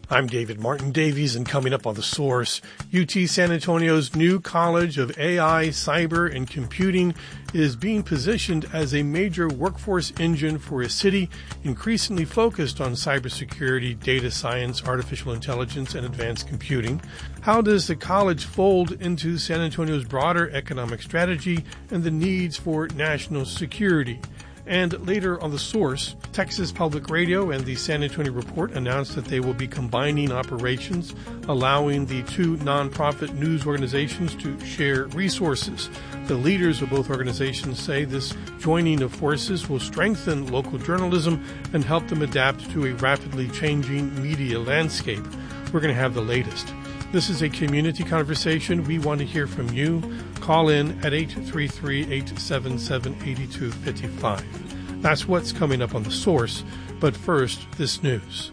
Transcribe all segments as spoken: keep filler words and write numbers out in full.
I'm David Martin Davies, and coming up on The Source, U T San Antonio's new College of A I, Cyber, and Computing is being positioned as a major workforce engine for a city increasingly focused on cybersecurity, data science, artificial intelligence, and advanced computing. How does the college fold into San Antonio's broader economic strategy and the needs for national security? And later on The Source, Texas Public Radio and the San Antonio Report announced that they will be combining operations, allowing the two nonprofit news organizations to share resources. The leaders of both organizations say this joining of forces will strengthen local journalism and help them adapt to a rapidly changing media landscape. We're going to have the latest. This is a community conversation. We want to hear from you. Call in at eight three three, eight seven seven, eight two five five. That's what's coming up on The Source. But first, this news.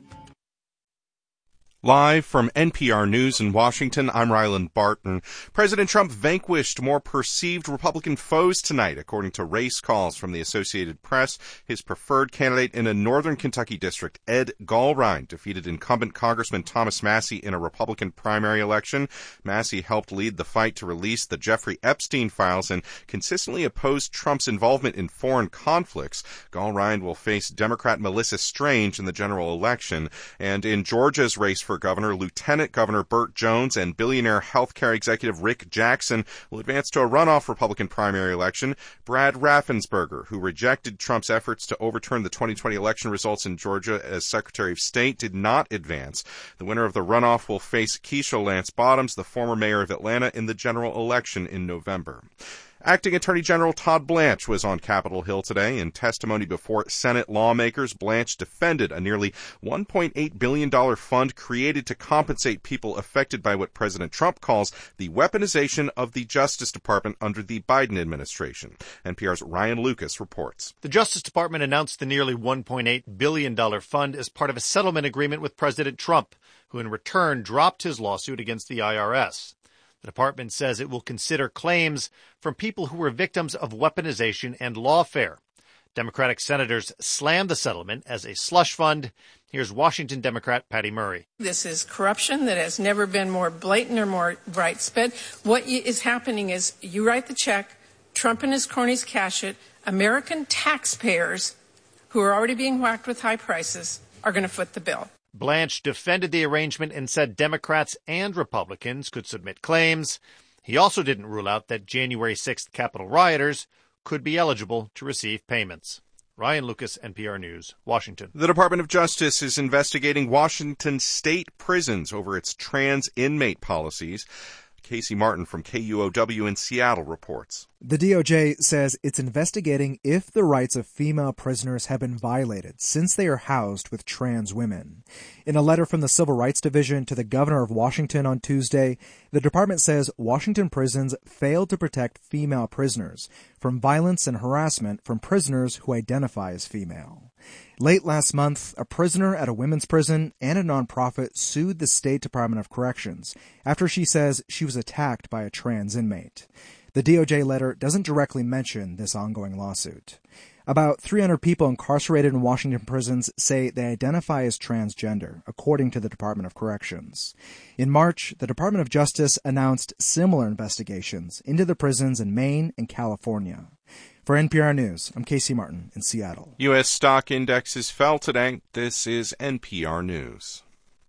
Live from N P R News in Washington, I'm Ryland Barton. President Trump vanquished more perceived Republican foes tonight, according to race calls from the Associated Press. His preferred candidate in a northern Kentucky district, Ed Gallrein, defeated incumbent Congressman Thomas Massie in a Republican primary election. Massie helped lead the fight to release the Jeffrey Epstein files and consistently opposed Trump's involvement in foreign conflicts. Gallrein will face Democrat Melissa Strange in the general election. And in Georgia's race for Governor, Lieutenant Governor Burt Jones and billionaire healthcare executive Rick Jackson will advance to a runoff Republican primary election. Brad Raffensperger, who rejected Trump's efforts to overturn the twenty twenty election results in Georgia as Secretary of State, did not advance. The winner of the runoff will face Keisha Lance Bottoms, the former mayor of Atlanta, in the general election in November. Acting Attorney General Todd Blanche was on Capitol Hill today. In testimony before Senate lawmakers, Blanche defended a nearly one point eight billion dollars fund created to compensate people affected by what President Trump calls the weaponization of the Justice Department under the Biden administration. N P R's Ryan Lucas reports. The Justice Department announced the nearly one point eight billion dollars fund as part of a settlement agreement with President Trump, who in return dropped his lawsuit against the I R S. The department says it will consider claims from people who were victims of weaponization and lawfare. Democratic senators slammed the settlement as a slush fund. Here's Washington Democrat Patty Murray. This is corruption that has never been more blatant or more widespread. What is happening is you write the check, Trump and his cronies cash it, American taxpayers, who are already being whacked with high prices, are going to foot the bill. Blanche defended the arrangement and said Democrats and Republicans could submit claims. He also didn't rule out that January sixth Capitol rioters could be eligible to receive payments. Ryan Lucas, N P R News, Washington. The Department of Justice is investigating Washington state prisons over its trans inmate policies. Casey Martin from K U O W in Seattle reports. The D O J says it's investigating if the rights of female prisoners have been violated since they are housed with trans women. In a letter from the Civil Rights Division to the governor of Washington on Tuesday, the department says Washington prisons failed to protect female prisoners from violence and harassment from prisoners who identify as female. Late last month, a prisoner at a women's prison and a nonprofit sued the State Department of Corrections after she says she was attacked by a trans inmate. The D O J letter doesn't directly mention this ongoing lawsuit. About three hundred people incarcerated in Washington prisons say they identify as transgender, according to the Department of Corrections. In March, the Department of Justice announced similar investigations into the prisons in Maine and California. For N P R News, I'm Casey Martin in Seattle. U S stock indexes fell today. This is N P R News.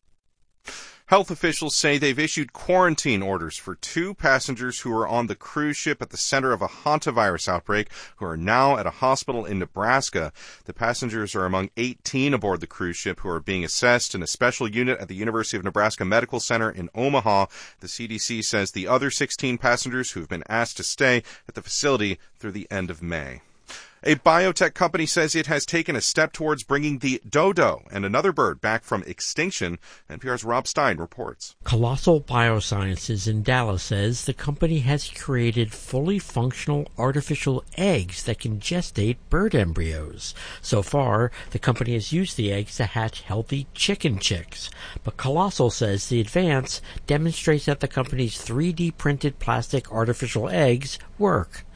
Health officials say they've issued quarantine orders for two passengers who were on the cruise ship at the center of a hantavirus outbreak who are now at a hospital in Nebraska. The passengers are among eighteen aboard the cruise ship who are being assessed in a special unit at the University of Nebraska Medical Center in Omaha. The C D C says the other sixteen passengers who have been asked to stay at the facility through the end of May. A biotech company says it has taken a step towards bringing the dodo and another bird back from extinction. N P R's Rob Stein reports. Colossal Biosciences in Dallas says the company has created fully functional artificial eggs that can gestate bird embryos. So far, the company has used the eggs to hatch healthy chicken chicks. But Colossal says the advance demonstrates that the company's three D printed plastic artificial eggs work.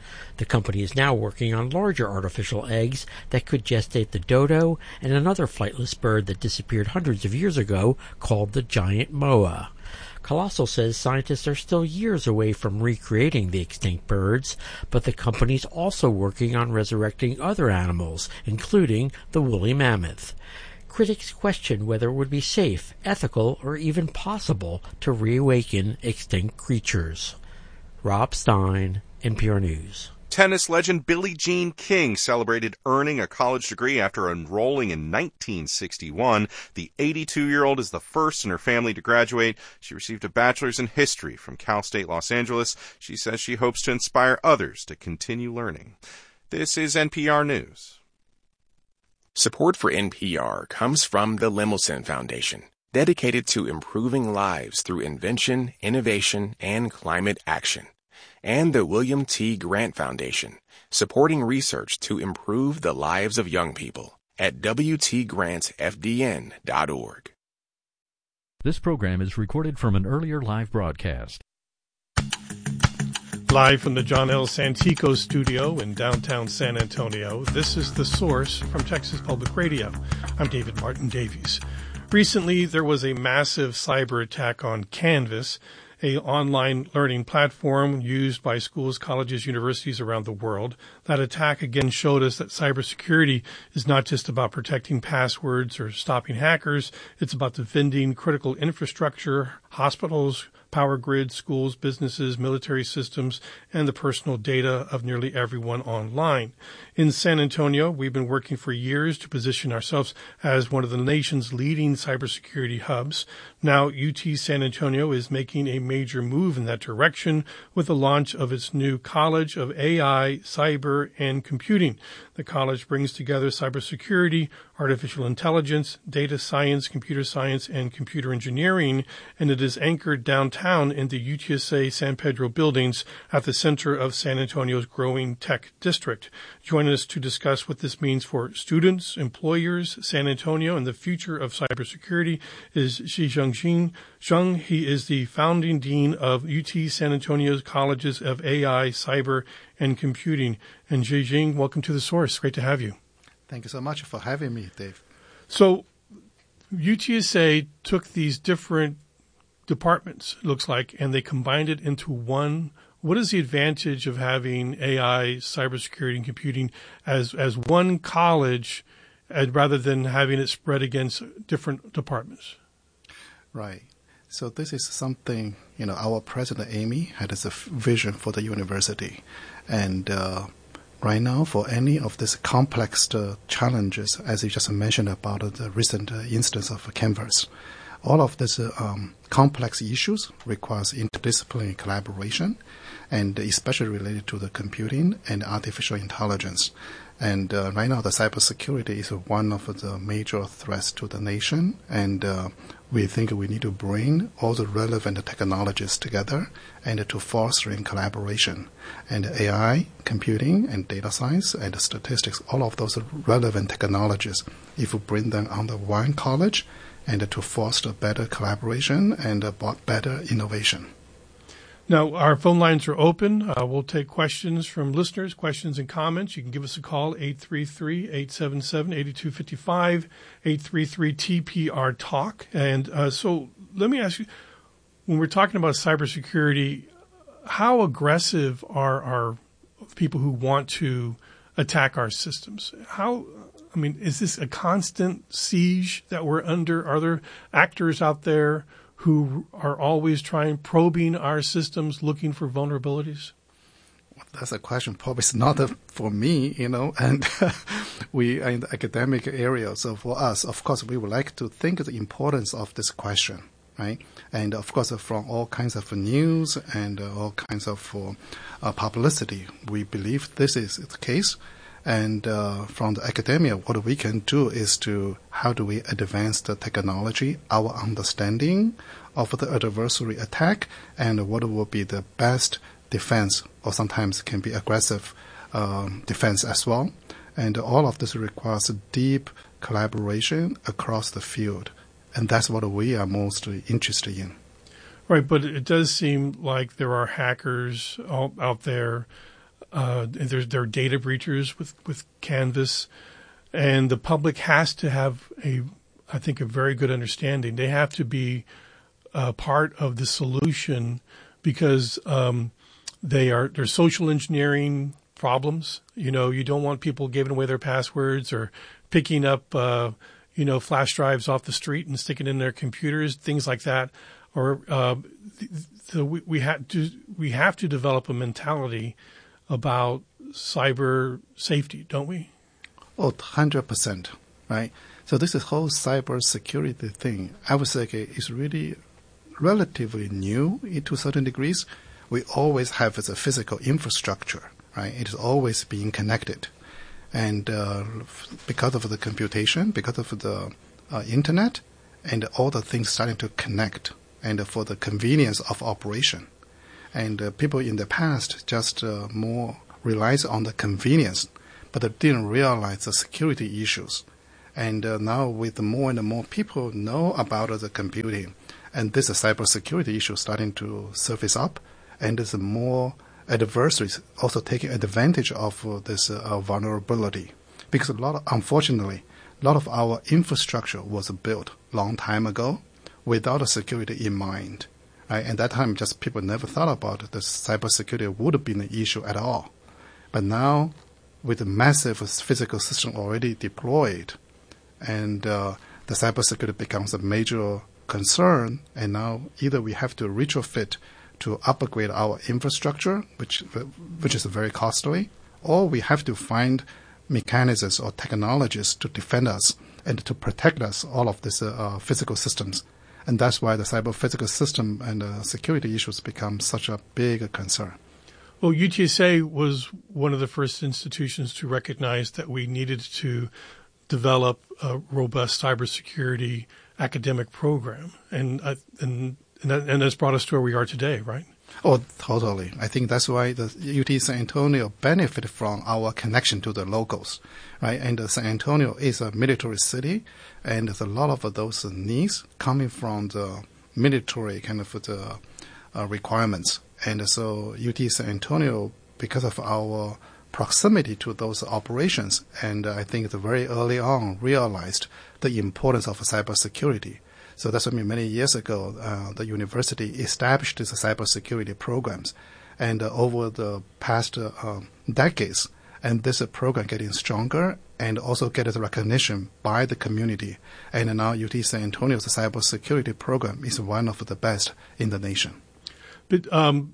The company is now working on larger artificial eggs that could gestate the dodo and another flightless bird that disappeared hundreds of years ago called the giant moa. Colossal says scientists are still years away from recreating the extinct birds, but the company's also working on resurrecting other animals, including the woolly mammoth. Critics question whether it would be safe, ethical, or even possible to reawaken extinct creatures. Rob Stein, N P R News. Tennis legend Billie Jean King celebrated earning a college degree after enrolling in nineteen sixty-one. The eighty-two-year-old is the first in her family to graduate. She received a bachelor's in history from Cal State Los Angeles. She says she hopes to inspire others to continue learning. This is N P R News. Support for N P R comes from the Lemelson Foundation, dedicated to improving lives through invention, innovation, and climate action. And the William T. Grant Foundation, supporting research to improve the lives of young people at w t grant f d n dot org. This program is recorded from an earlier live broadcast. Live from the John L. Santico studio in downtown San Antonio, this is The Source from Texas Public Radio. I'm David Martin Davies. Recently, there was a massive cyber attack on Canvas, an online learning platform used by schools, colleges, universities around the world. That attack again showed us that cybersecurity is not just about protecting passwords or stopping hackers. It's about defending critical infrastructure, hospitals, power grids, schools, businesses, military systems, and the personal data of nearly everyone online. In San Antonio, we've been working for years to position ourselves as one of the nation's leading cybersecurity hubs. Now, U T San Antonio is making a major move in that direction with the launch of its new College of A I, Cyber, and Computing. The college brings together cybersecurity, artificial intelligence, data science, computer science, and computer engineering, and it is anchored downtown in the U T S A San Pedro buildings at the center of San Antonio's growing tech district. Joining us to discuss what this means for students, employers, San Antonio, and the future of cybersecurity is Shizheng Jing. Zheng, he is the founding dean of U T San Antonio's Colleges of A I, Cyber, and Computing. And Zhijing, welcome to The Source. Great to have you. Thank you so much for having me, Dave. So U T S A took these different departments, it looks like, and they combined it into one. What is the advantage of having A I, cybersecurity, and computing as as one college and rather than having it spread against different departments? Right. So this is something, you know, our president, Amy, had as a vision for the university. And uh, right now, for any of these complex uh, challenges, as you just mentioned about uh, the recent uh, instance of Canvas, all of these uh, um, complex issues requires interdisciplinary collaboration, and especially related to the computing and artificial intelligence. And uh, right now, the cybersecurity is one of the major threats to the nation, and uh, we think we need to bring all the relevant technologies together and to fostering collaboration. And A I, computing, and data science, and statistics, all of those relevant technologies, if we bring them under one college, and to foster better collaboration and better innovation. Now, our phone lines are open. Uh, we'll take questions from listeners, questions and comments. You can give us a call, eight three three, eight seven seven, eight two five five, eight three three T P R Talk. And uh, so let me ask you, when we're talking about cybersecurity, how aggressive are our people who want to attack our systems? How, I mean, is this a constant siege that we're under? Are there actors out there who are always trying, probing our systems, looking for vulnerabilities? That's a question probably is not for me, you know, and we are in the academic area. So for us, of course, we would like to think of the importance of this question, right? And of course, from all kinds of news and all kinds of uh, publicity, we believe this is the case. And uh, from the academia, what we can do is to how do we advance the technology, our understanding of the adversary attack, and what will be the best defense, or sometimes can be aggressive um, defense as well. And all of this requires deep collaboration across the field. And that's what we are most interested in. Right, but it does seem like there are hackers out, out there Uh, and there, there are data breachers with, with Canvas, and the public has to have a, I think, a very good understanding. They have to be uh, part of the solution because um, they are they're social engineering problems. You know, you don't want people giving away their passwords or picking up, uh, you know, flash drives off the street and sticking in their computers, things like that. Or uh, the, we, we have to we have to develop a mentality about cyber safety, don't we? Oh, one hundred percent, right? So this is whole cyber security thing, I would say okay, is really relatively new to certain degrees. We always have as a physical infrastructure, right? It is always being connected. And uh, because of the computation, because of the uh, internet, and all the things starting to connect, and for the convenience of operation. And uh, people in the past just uh, more relies on the convenience, but they didn't realize the security issues. And uh, now with more and more people know about uh, the computing, and this uh, cybersecurity issue starting to surface up, and there's more adversaries also taking advantage of uh, this uh, vulnerability. Because a lot of, unfortunately, a lot of our infrastructure was built long time ago without a security in mind. Right? And that time, just people never thought about the cybersecurity would have been an issue at all. But now, with a massive physical system already deployed, and uh, the cybersecurity becomes a major concern, and now either we have to retrofit to upgrade our infrastructure, which which is very costly, or we have to find mechanisms or technologies to defend us and to protect us, all of these uh, physical systems. And that's why the cyber physical system and uh, security issues become such a big concern. Well, U T S A was one of the first institutions to recognize that we needed to develop a robust cybersecurity academic program, and uh, and and, that, and that's brought us to where we are today, right? Oh, totally. I think that's why the U T San Antonio benefited from our connection to the locals, right? And uh, San Antonio is a military city, and there's a lot of uh, those uh, needs coming from the military kind of the uh, requirements. And uh, so U T San Antonio, because of our proximity to those operations, and uh, I think the very early on realized the importance of cybersecurity. So that's what I mean. Many years ago, uh, the university established these cybersecurity programs, and uh, over the past uh, um, decades, and this uh, program getting stronger and also getting recognition by the community. And now U T San Antonio's cybersecurity program is one of the best in the nation. But um,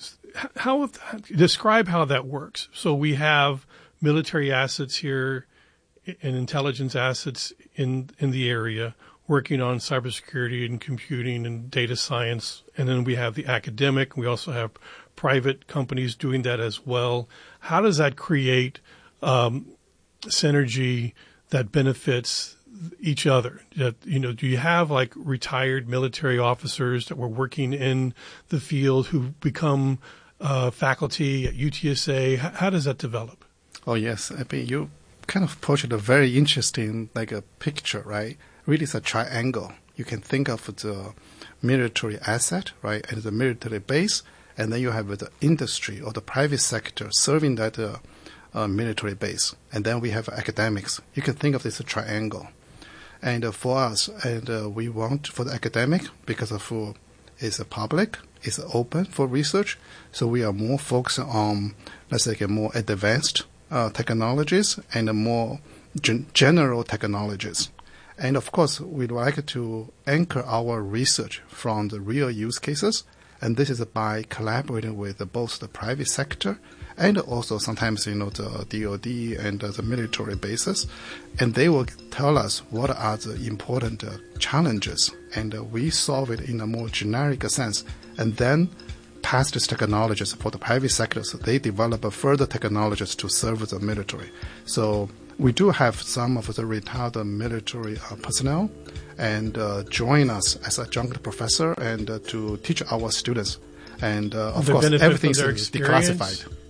how describe how that works? So we have military assets here and intelligence assets in in the area, working on cybersecurity and computing and data science. And then we have the academic. We also have private companies doing that as well. How does that create um, synergy that benefits each other? That, you know, do you have like retired military officers that were working in the field who become uh, faculty at U T S A? How, how does that develop? Oh, yes. I mean, you kind of portrayed a very interesting, like a picture, right? Really, it's a triangle. You can think of the military asset, right, and the military base, and then you have the industry or the private sector serving that uh, uh, military base, and then we have academics. You can think of this as a triangle. And uh, for us, and uh, we want for the academic, because of uh, it's a public, it's open for research, so we are more focused on, let's say, more advanced uh, technologies and more gen- general technologies. And of course, we'd like to anchor our research from the real use cases, and this is by collaborating with both the private sector and also sometimes, you know, the D O D and the military bases, and they will tell us what are the important uh, challenges, and uh, we solve it in a more generic sense, and then pass these technologies for the private sector, so they develop uh, further technologies to serve the military. So we do have some of the retired military uh, personnel and uh, join us as adjunct professor and uh, to teach our students. And uh, of the course, everything is declassified.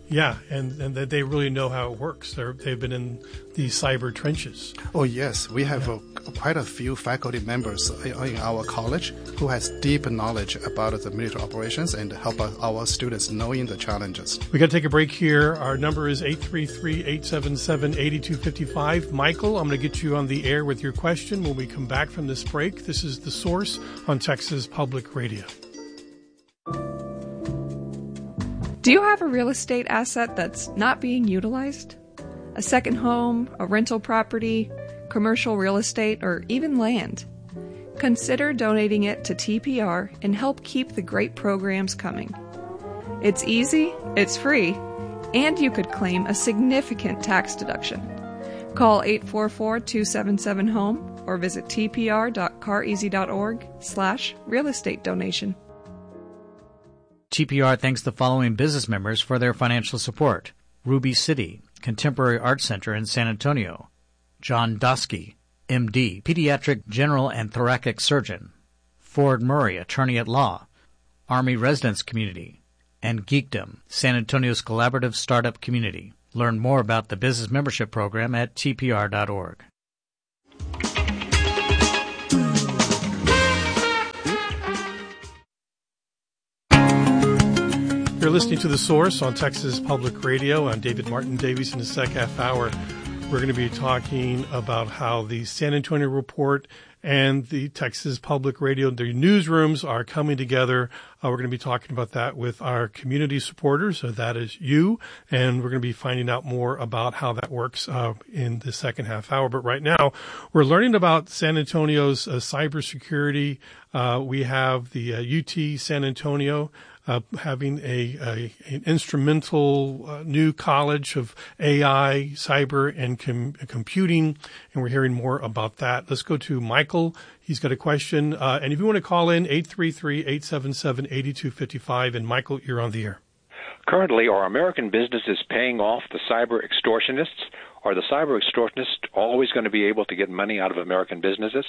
Yeah, and, and that they really know how it works. They're, they've been in the cyber trenches. Oh, yes. We have yeah. a, quite a few faculty members in our college who has deep knowledge about the military operations and help our students knowing the challenges. We got to take a break here. Our number is eight three three, eight seven seven, eight two five five. Michael, I'm going to get you on the air with your question when we come back from this break. This is The Source on Texas Public Radio. Do you have a real estate asset that's not being utilized? A second home, a rental property, commercial real estate, or even land? Consider donating it to T P R and help keep the great programs coming. It's easy, it's free, and you could claim a significant tax deduction. Call eight four four, two seven seven, HOME or visit tpr.careasy.org slash real estate donation. T P R thanks the following business members for their financial support: Ruby City, Contemporary Art Center in San Antonio; John Dosky, M D, Pediatric General and Thoracic Surgeon; Ford Murray, Attorney at Law; Army Residence Community; and Geekdom, San Antonio's collaborative startup community. Learn more about the business membership program at T P R dot org. You're listening to The Source on Texas Public Radio. I'm David Martin Davies. In the second half hour, we're going to be talking about how the San Antonio Report and the Texas Public Radio, the newsrooms are coming together. Uh, we're going to be talking about that with our community supporters. So that is you. And we're going to be finding out more about how that works uh, in the second half hour. But right now, we're learning about San Antonio's uh, cybersecurity. Uh, we have the uh, U T San Antonio Uh, having a, a an instrumental uh, new college of A I, cyber, and com- computing, and we're hearing more about that. Let's go to Michael. He's got a question, uh, and if you want to call in, eight three three, eight seven seven, eight two five five, and Michael, you're on the air. Currently, are American businesses paying off the cyber extortionists? Are the cyber extortionists always going to be able to get money out of American businesses?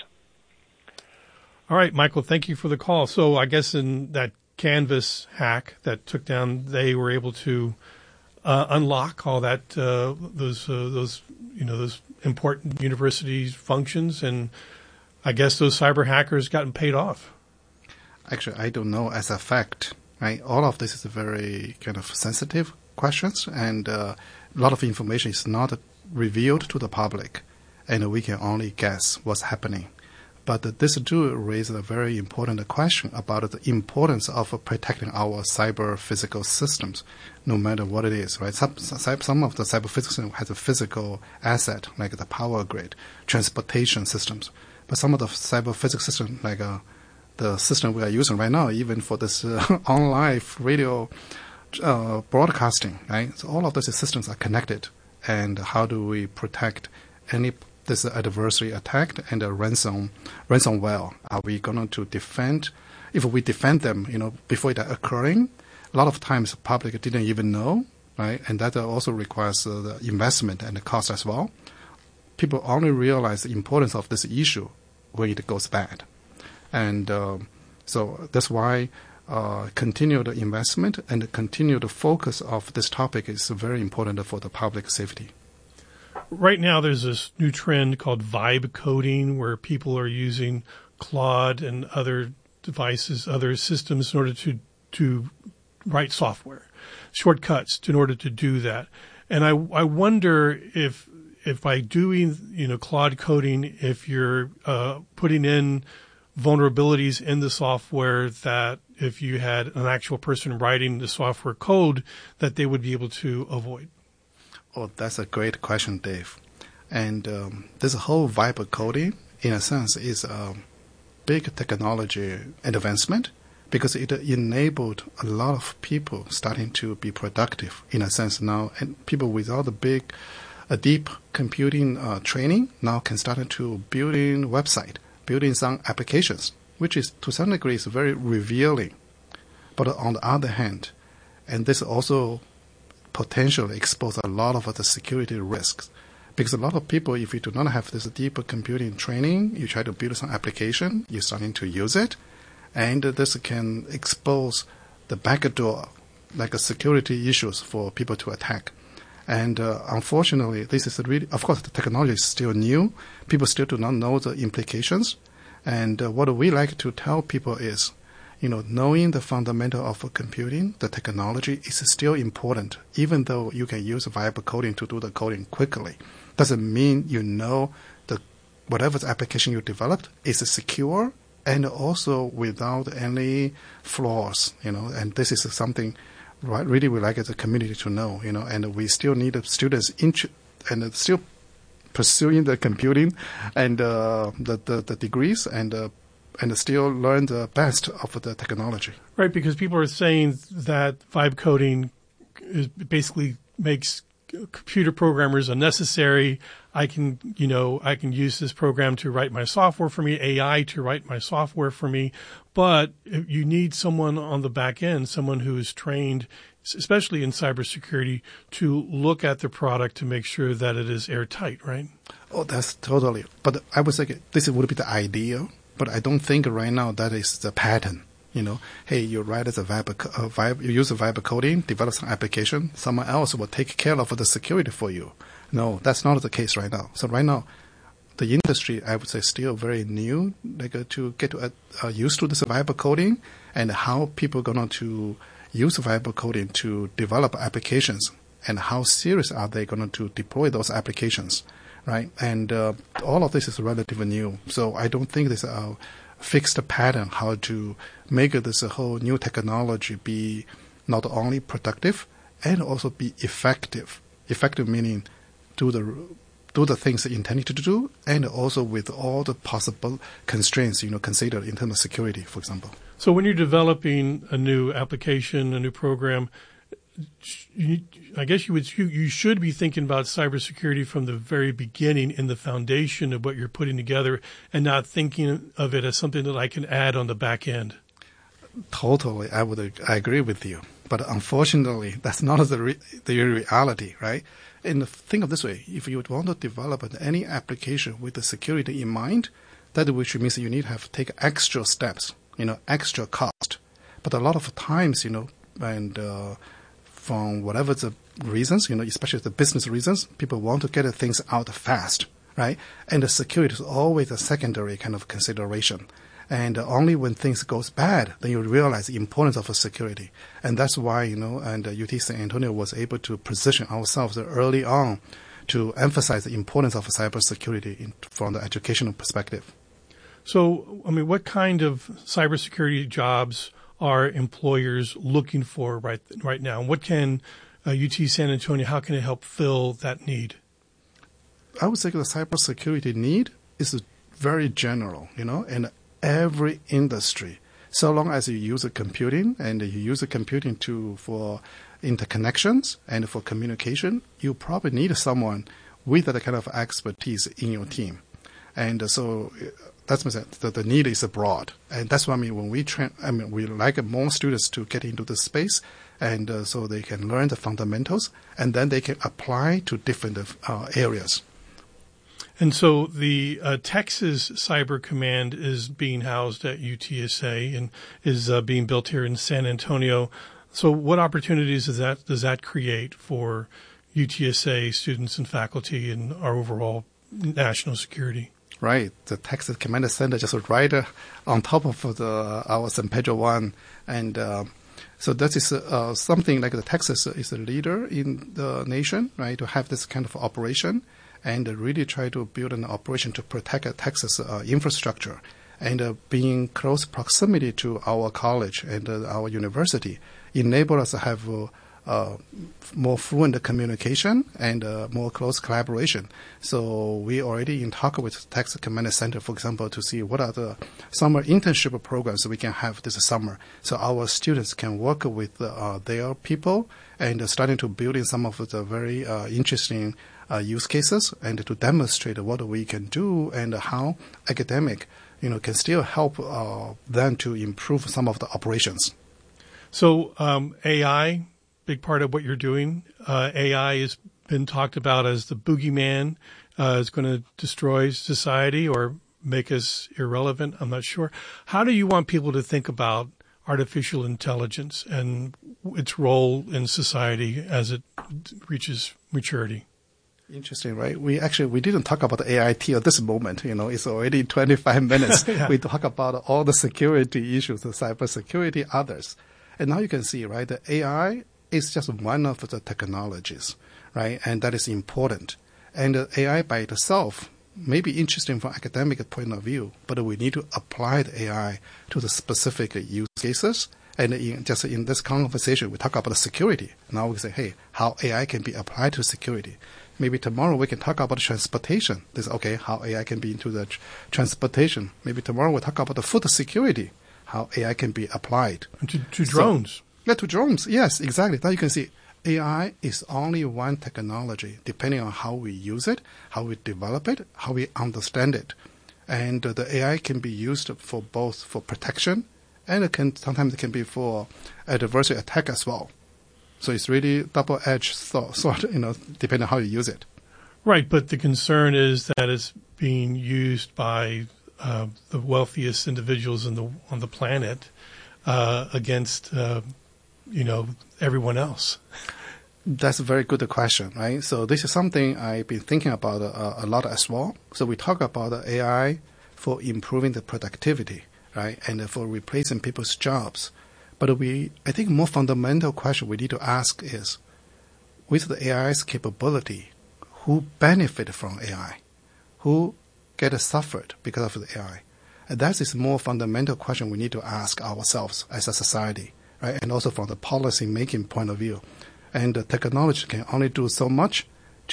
All right, Michael, thank you for the call. So I guess in that Canvas hack that took down, they were able to uh, unlock all that uh, those uh, those you know those important university functions, and I guess those cyber hackers gotten paid off. Actually, I don't know as a fact. Right, all of this is a very kind of sensitive questions, and uh, a lot of information is not revealed to the public, and we can only guess what's happening. But this do raise a very important question about the importance of protecting our cyber physical systems, no matter what it is, right? Some, some of the cyber physical systems has a physical asset, like the power grid, transportation systems. But some of the cyber physical systems, like uh, the system we are using right now, even for this uh, online radio uh, broadcasting, right? So all of those systems are connected. And how do we protect any this adversary attack and a ransom ransomware? Are we going to defend? If we defend them, you know, before it occurring, a lot of times the public didn't even know, right? And that also requires uh, the investment and the cost as well. People only realize the importance of this issue when it goes bad. And uh, so that's why uh, continued investment and continued focus of this topic is very important for the public safety. Right now, there's this new trend called vibe coding, where people are using Claude and other devices, other systems in order to to write software, shortcuts to, in order to do that. And I I wonder if if by doing you know Claude coding, if you're uh, putting in vulnerabilities in the software that if you had an actual person writing the software code, that they would be able to avoid. Oh, that's a great question, Dave. And um, this whole vibe coding, in a sense, is a big technology advancement because it enabled a lot of people starting to be productive, in a sense now. And people without a big, a deep computing uh, training now can start to building website, building some applications, which is to some degree is very revealing. But on the other hand, and this also potentially expose a lot of the security risks. Because a lot of people, if you do not have this deeper computing training, you try to build some application, you're starting to use it, and this can expose the backdoor like a security issues for people to attack. And uh, unfortunately, this is really, of course, the technology is still new. People still do not know the implications. And uh, what we like to tell people is, you know, knowing the fundamental of computing, the technology is still important, even though you can use vibe coding to do the coding quickly. Doesn't mean you know the whatever the application you developed is secure and also without any flaws, you know, and this is something right, really we like as a community to know, you know, and we still need students int- and still pursuing the computing and uh, the, the, the degrees and uh, and still learn the best of the technology. Right, because people are saying that vibe coding is basically makes computer programmers unnecessary. I can, you know, I can use this program to write my software for me, A I to write my software for me. But you need someone on the back end, someone who is trained, especially in cybersecurity, to look at the product to make sure that it is airtight, right? Oh, that's totally. But I would say this would be the ideal. But I don't think right now that is the pattern. You know, hey, you write as a vibe, uh, vibe, you use a vibe coding, develop some application, someone else will take care of the security for you. No, that's not the case right now. So right now, the industry, I would say, still very new, like uh, to get uh, uh, used to this vibe coding and how people are going to use vibe coding to develop applications and how serious are they going to deploy those applications. Right, and uh, all of this is relatively new, so I don't think there's a fixed pattern how to make this whole new technology be not only productive and also be effective. Effective meaning do the do the things it intended to do, and also with all the possible constraints, you know, considered in terms of security, for example. So when you're developing a new application, a new program, You, I guess you would you, you should be thinking about cybersecurity from the very beginning in the foundation of what you're putting together, and not thinking of it as something that I can add on the back end. Totally, I would I agree with you. But unfortunately, that's not the re, the reality, right? And think of this way: if you want to develop any application with the security in mind, that which means you need to have to take extra steps, you know, extra cost. But a lot of times, you know, and uh, from whatever the reasons, you know, especially the business reasons, people want to get things out fast, right? And the security is always a secondary kind of consideration. And only when things goes bad, then you realize the importance of security. And that's why, you know, and U T San Antonio was able to position ourselves early on to emphasize the importance of cybersecurity in, from the educational perspective. So, I mean, what kind of cybersecurity jobs are employers looking for right right now? And what can uh, U T San Antonio, how can it help fill that need? I would say the cybersecurity need is very general, you know, in every industry. So long as you use a computing and you use a computing to for interconnections and for communication, you probably need someone with that kind of expertise in your team. And so that's the, the need is broad, and that's what I mean when we train. I mean we like more students to get into the space, and uh, so they can learn the fundamentals, and then they can apply to different uh, areas. And so the uh, Texas Cyber Command is being housed at U T S A and is uh, being built here in San Antonio. So what opportunities does that does that create for U T S A students and faculty and our overall national security? Right. The Texas Command Center just right uh, on top of the, our San Pedro one. And uh, so that is uh, something like the Texas is a leader in the nation, right, to have this kind of operation and uh, really try to build an operation to protect uh, Texas uh, infrastructure. And uh, being close proximity to our college and uh, our university enable us to have uh, Uh, more fluent communication and uh, more close collaboration. So we already in talk with Texas Command Center, for example, to see what are the summer internship programs we can have this summer. So our students can work with uh, their people and uh, starting to build in some of the very uh, interesting uh, use cases and to demonstrate what we can do and how academic, you know, can still help uh, them to improve some of the operations. So um, A I, big part of what you're doing. Uh, A I has been talked about as the boogeyman. Uh, is going to destroy society or make us irrelevant. I'm not sure. How do you want people to think about artificial intelligence and its role in society as it reaches maturity? Interesting, right? We actually, we didn't talk about the A I T at this moment. You know, it's already twenty-five minutes. Yeah. We talk about all the security issues, the cybersecurity, others. And now you can see, right, the A I is just one of the technologies, right? And that is important. And the A I by itself may be interesting from academic point of view, but we need to apply the A I to the specific use cases. And in, just in this conversation, we talk about the security. Now we say, hey, how A I can be applied to security. Maybe tomorrow we can talk about transportation. This okay, how A I can be into the tr- transportation. Maybe tomorrow we'll talk about the food security, how A I can be applied. To, to drones. So, yeah, to drones. Yes, exactly. Now you can see A I is only one technology, depending on how we use it, how we develop it, how we understand it. And uh, the A I can be used for both for protection, and it can sometimes it can be for adversary attack as well. So it's really double-edged sword, you know, depending on how you use it. Right, but the concern is that it's being used by uh, the wealthiest individuals in the on the planet uh, against, uh, you know, everyone else. That's a very good question, right? So this is something I've been thinking about uh, a lot as well. So we talk about A I for improving the productivity, right, and for replacing people's jobs. But we, I think, more fundamental question we need to ask is, with the A I's capability, who benefit from A I? Who get suffered because of the A I? And that is more fundamental question we need to ask ourselves as a society, right? And also from the policy making point of view. And the technology can only do so much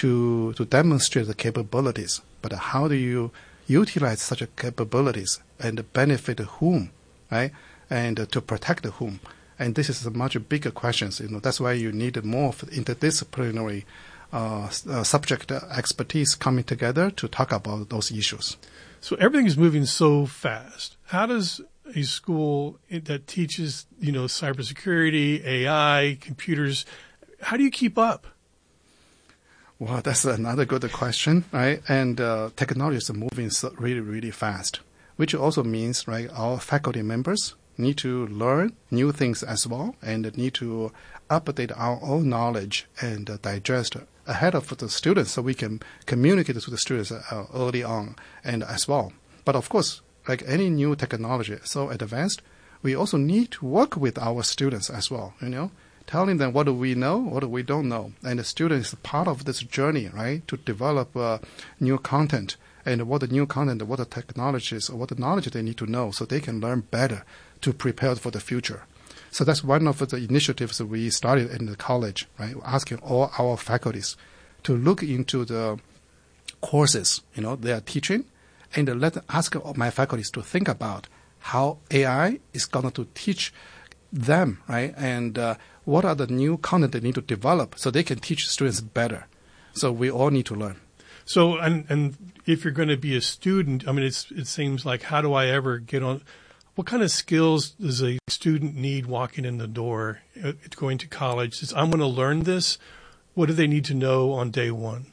to to demonstrate the capabilities. But how do you utilize such capabilities and benefit whom, right? And uh, to protect whom? And this is a much bigger question. You know, that's why you need more interdisciplinary uh, uh, subject expertise coming together to talk about those issues. So everything is moving so fast. How does a school that teaches, you know, cybersecurity, A I, computers, how do you keep up? Well, that's another good question, right? And uh, technology is moving so really, really fast, which also means, right, our faculty members need to learn new things as well and need to update our own knowledge and uh, digest ahead of the students so we can communicate to the students uh, early on and as well. But of course, like any new technology so advanced, we also need to work with our students as well, you know, telling them what do we know, what do we don't know. And the students are part of this journey, right, to develop uh, new content and what the new content, what the technologies, or what the knowledge they need to know so they can learn better to prepare for the future. So that's one of the initiatives that we started in the college, right? Asking all our faculties to look into the courses, you know, they are teaching, and let ask my faculties to think about how A I is going to teach them, right? And uh, what are the new content they need to develop so they can teach students better. So we all need to learn. So, and and if you're going to be a student, I mean, it's it seems like, how do I ever get on? What kind of skills does a student need walking in the door, uh, going to college? Says, I'm going to learn this. What do they need to know on day one?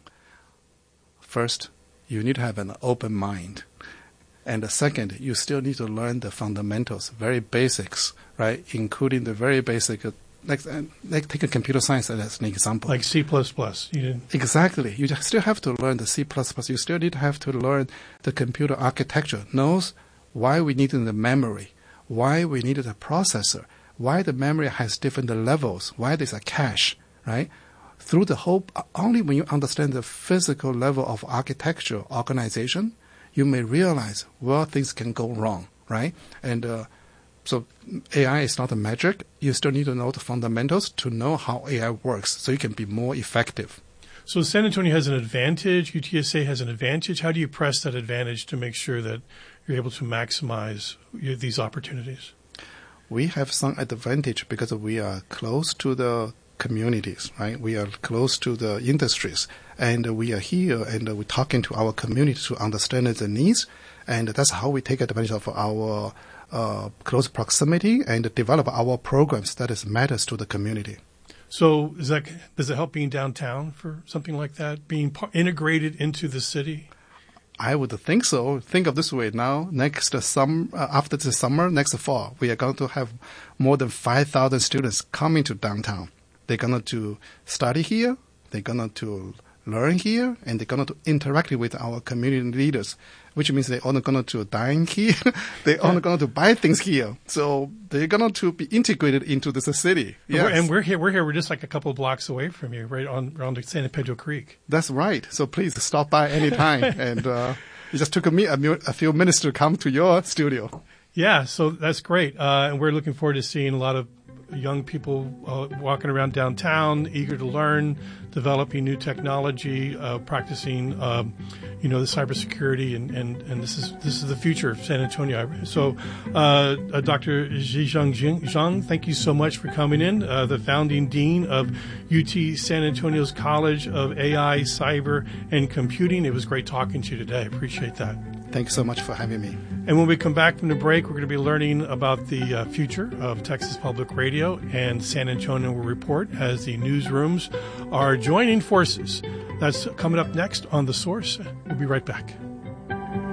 First, you need to have an open mind. And the second, you still need to learn the fundamentals, very basics, right? Including the very basic, uh, like, uh, like take a computer science as an example. Like C plus plus. You didn't... Exactly. You just still have to learn the C plus plus. You still need to have to learn the computer architecture, knows why we needed the memory, why we needed a processor, why the memory has different levels, why there's a cache, right? Through the whole, only when you understand the physical level of architecture, organization, you may realize where things can go wrong, right? And uh, so A I is not a magic. You still need to know the fundamentals to know how A I works so you can be more effective. So San Antonio has an advantage, U T S A has an advantage. How do you press that advantage to make sure that you're able to maximize these opportunities? We have some advantage because we are close to the communities, right? We are close to the industries, and we are here, and we're talking to our community to understand the needs, and that's how we take advantage of our uh, close proximity and develop our programs that is matters to the community. So is that, does it help being downtown for something like that, being par- integrated into the city? I would think so. Think of this way now. Next summer, uh, after the summer, next fall, we are going to have more than five thousand students coming to downtown. They're going to study here. They're going to learn here, and they're going to interact with our community leaders, which means they're all going to dine here. They're all going to buy things here. So they're going to be integrated into this city. Yes. And we're here. We're here. We're just like a couple of blocks away from you, right on around the San Pedro Creek. That's right. So please stop by anytime. and uh, it just took me a, a few minutes to come to your studio. Yeah. So that's great. Uh, and we're looking forward to seeing a lot of young people uh, walking around downtown, eager to learn, developing new technology, uh, practicing, um, you know, the cybersecurity, and, and, and this is this is the future of San Antonio. So, uh, uh, Doctor Zhizheng Zhang, thank you so much for coming in, uh, the founding dean of U T San Antonio's College of A I, Cyber, and Computing. It was great talking to you today. I appreciate that. Thanks so much for having me. And when we come back from the break, we're going to be learning about the uh, future of Texas Public Radio, and San Antonio will report as the newsrooms are joining forces. That's coming up next on The Source. We'll be right back.